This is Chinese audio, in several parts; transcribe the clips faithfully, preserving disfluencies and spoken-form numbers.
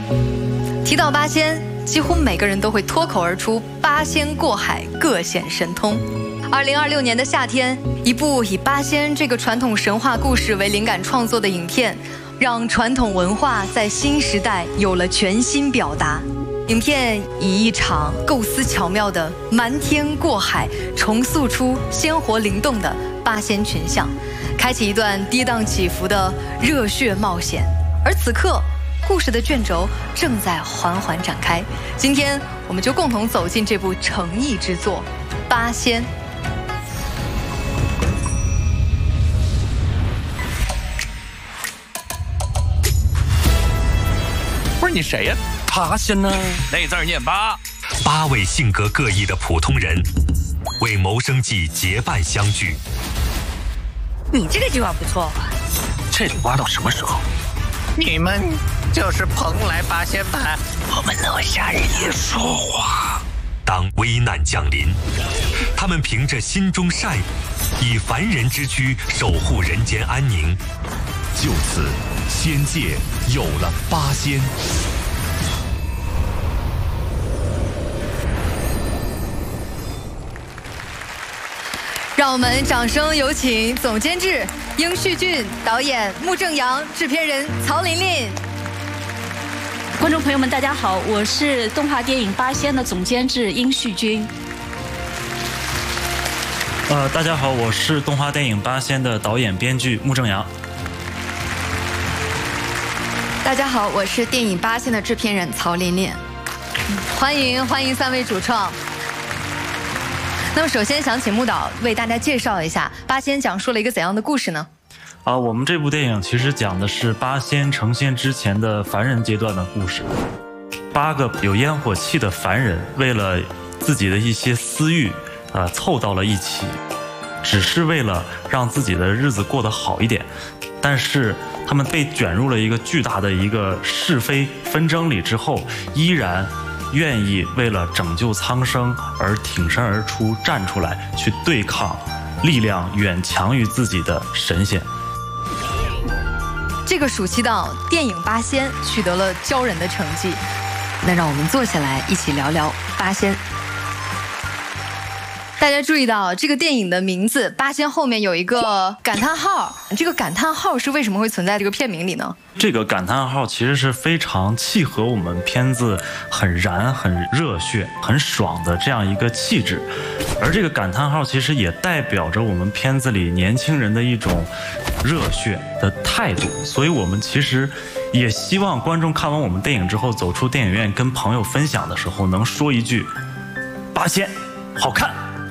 提到八仙，几乎每个人都会脱口而出“八仙过海，各显神通”。二零二六年的夏天，一部以八仙这个传统神话故事为灵感创作的影片，让传统文化在新时代有了全新表达。影片以一场构思巧妙的瞒天过海，重塑出鲜活灵动的八仙群像，开启一段跌宕起伏的热血冒险。而此刻，故事的卷轴正在缓缓展开。今天，我们就共同走进这部诚意之作《八仙》。 不是你谁呀？八仙呢？那字儿念八。 八位性格各异的普通人，为谋生计结伴相聚。 你这个计划不错， 这得挖到什么时候？ 你们就是蓬莱八仙吧？ 我们那么吓人， 别说话。 当危难降临，他们凭着心中善意，以凡人之躯守护人间安宁。 就此，仙界有了八仙。 让我们掌声有请总监制殷旭俊、导演穆正阳、制片人曹琳琳。 观众朋友们，大家好，我是动画电影《八仙》的总监制殷旭君。 呃，大家好，我是动画电影《八仙》的导演编剧穆正阳。 大家好，我是电影《八仙》的制片人曹琳琳。 欢迎欢迎三位主创。那么首先想请穆导为大家介绍一下《八仙》讲述了一个怎样的故事呢？ 啊，我们这部电影其实讲的是八仙成仙之前的凡人阶段的故事。八个有烟火气的凡人，为了自己的一些私欲，啊，凑到了一起，只是为了让自己的日子过得好一点。但是他们被卷入了一个巨大的一个是非纷争里之后，依然愿意为了拯救苍生而挺身而出，站出来去对抗力量远强于自己的神仙。 这个暑期档电影《八仙》取得了骄人的成绩，那让我们坐下来一起聊聊《八仙》。大家注意到这个电影的名字《八仙》后面有一个感叹号，这个感叹号是为什么会存在这个片名里呢？ 这个感叹号其实是非常契合我们片子很燃、很热血、很爽的这样一个气质，而这个感叹号其实也代表着我们片子里年轻人的一种热血的态度，所以我们其实也希望观众看完我们电影之后走出电影院跟朋友分享的时候能说一句八仙好看。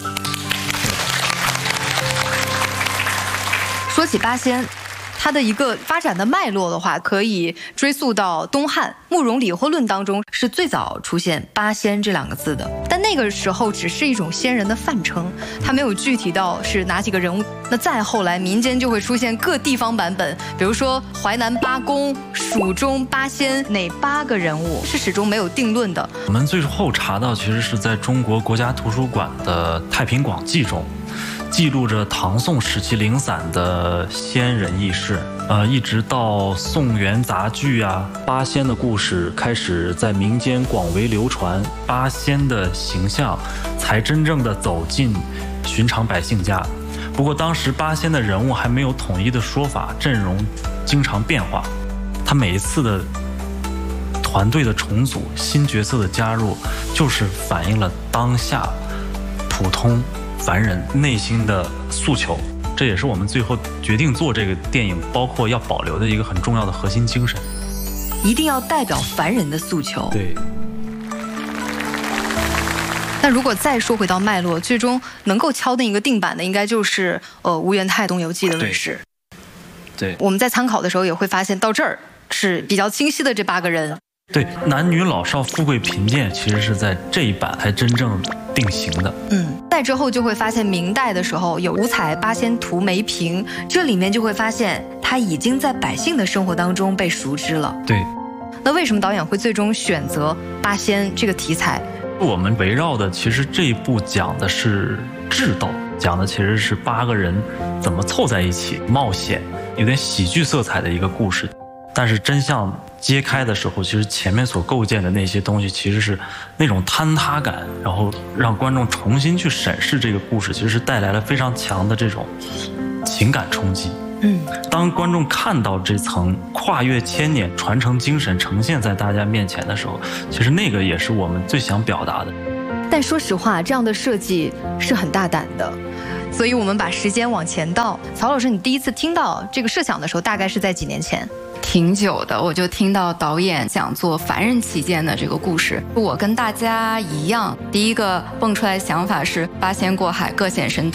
说起八仙，它的一个发展的脉络的话，可以追溯到东汉慕容离婚论当中是最早出现八仙这两个字的，但那个时候只是一种仙人的泛称，它没有具体到是哪几个人物。那再后来民间就会出现各地方版本，比如说淮南八公、蜀中八仙，哪八个人物是始终没有定论的。 我们最后查到其实是在中国国家图书馆的《太平广记》中记录着唐宋时期零散的仙人轶事，呃，一直到宋元杂剧啊，八仙的故事开始在民间广为流传，八仙的形象才真正的走进寻常百姓家。不过当时八仙的人物还没有统一的说法，阵容经常变化，他每一次的团队的重组、新角色的加入，就是反映了当下普通凡人内心的诉求，这也是我们最后决定做这个电影包括要保留的一个很重要的核心精神， 一定要代表凡人的诉求。 对。 那如果再说回到脉络，最终能够敲定一个定版的，应该就是呃吴元泰《东游记》的问世。 对。对。 我们在参考的时候也会发现，到这儿是比较清晰的这八个人。 对，男女老少富贵贫贱，其实是在这一版才真正定型的。 嗯，再之后就会发现明代的时候有五彩八仙图梅瓶，这里面就会发现它已经在百姓的生活当中被熟知了。 对。 那为什么导演会最终选择八仙这个题材？ 我们围绕的其实这一部讲的是智斗，讲的其实是八个人怎么凑在一起冒险，有点喜剧色彩的一个故事。 但是真相揭开的时候，其实前面所构建的那些东西，其实是那种坍塌感，然后让观众重新去审视这个故事，其实是带来了非常强的这种情感冲击。 嗯， 当观众看到这层跨越千年传承精神呈现在大家面前的时候，其实那个也是我们最想表达的。 但说实话，这样的设计是很大胆的，所以我们把时间往前倒。曹老师，你第一次听到这个设想的时候，大概是在几年前？ 挺久的，我就听到导演想做凡人旗舰的这个故事。我跟大家一样，第一个蹦出来的想法是八仙过海，各显神通。